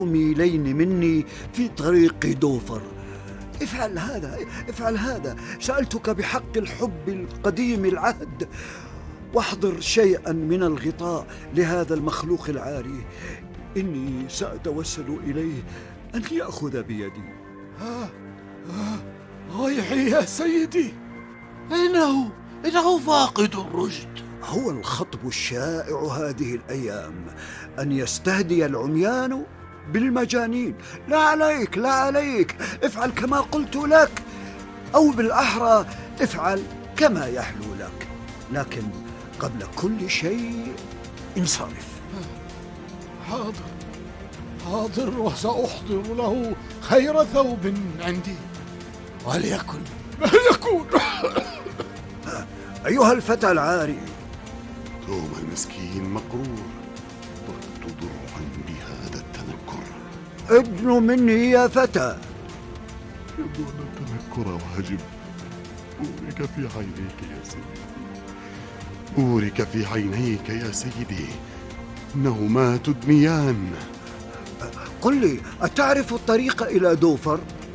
ميلين مني في طريق دوفر. افعل هذا، افعل هذا، سألتك بحق الحب القديم العهد، واحضر شيئا من الغطاء لهذا المخلوق العاري. إني سأتوسل إليه أن يأخذ بيدي. ويحي يا سيدي، إنه فاقد الرشد. هو الخطب الشائع هذه الأيام أن يستهدي العميان بالمجانين. لا عليك، لا عليك، افعل كما قلت لك، أو بالأحرى افعل كما يحلو لك، لكن قبل كل شيء انصرف. حاضر، وسأحضر له خير ثوب عندي، وليكن ما يكون. أيها الفتى العاري، توما المسكين مقرور، ضربت ضرعا بهذا التنكر. ابن مني يا فتى. يبدو أن التنكر واجب. أورك في عينيك يا سيدي، أورك في عينيك يا سيدي، إنهما تدميان. قل لي، أتعرف الطريق إلى دوفر؟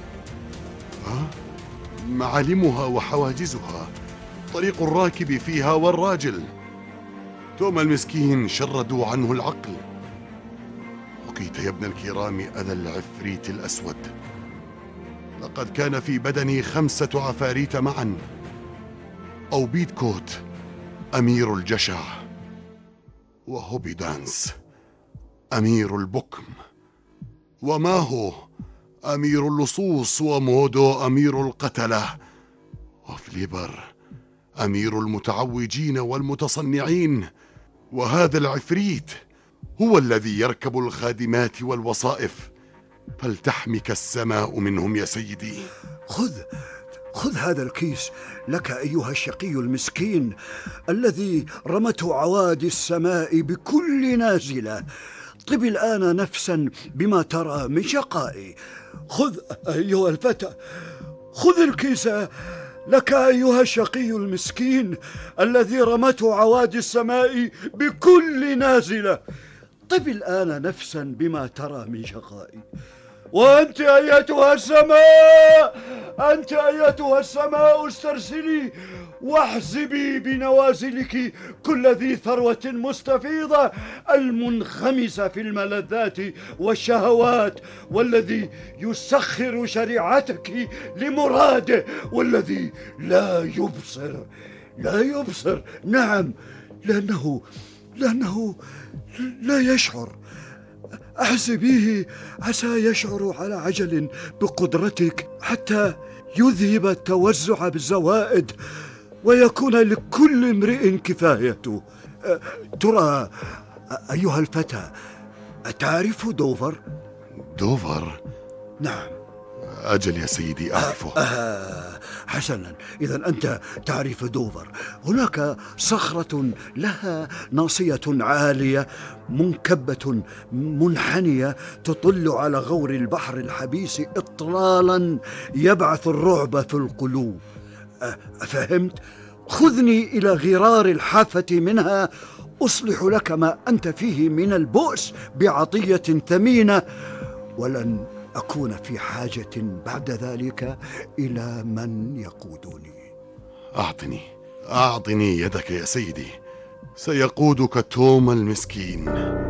معالمها وحواجزها، طريق الراكب فيها والراجل. توما المسكين شردوا عنه العقل. حكيت يا ابن الكرام أذى العفريت الأسود. لقد كان في بدني 5 عفاريت معا، أو بيدكوت أمير الجشع، وهوبيدانس أمير البكم، وماهو أمير اللصوص، ومودو أمير القتلة، وفليبر أمير المتعوجين والمتصنعين. وهذا العفريت هو الذي يركب الخادمات والوصائف، فلتحمك السماء منهم يا سيدي. خذ هذا الكيس لك أيها الشقي المسكين الذي رمته عوادي السماء بكل نازلة. طب الآن نفسا بما ترى من شقائي. خذ أيها الفتى، خذ الكيس لك أيها الشقي المسكين الذي رمته عوادي السماء بكل نازلة. طب الآن نفسا بما ترى من شقائي. وأنت أيتها السماء، أنت أيتها السماء، استرسلي واحزبي بنوازلك كل ذي ثروة مستفيضة المنخمسة في الملذات والشهوات، والذي يسخر شريعتك لمراده، والذي لا يبصر، نعم، لأنه لا يشعر. أحسبيه عسى يشعر على عجل بقدرتك، حتى يذهب التوزع بالزوائد ويكون لكل امرئ كفايته. ترى أيها الفتى، أتعرف دوفر؟ دوفر؟ نعم. أجل يا سيدي أعرفه. حسنا، إذن أنت تعرف دوفر. هناك صخرة لها ناصية عالية منكبة منحنية تطل على غور البحر الحبيس إطلالا يبعث الرعب في القلوب. فهمت؟ خذني إلى غرار الحافة منها، أصلح لك ما أنت فيه من البؤس بعطية ثمينة، ولن أكون في حاجة بعد ذلك إلى من يقودني. أعطني يدك يا سيدي، سيقودك توما المسكين.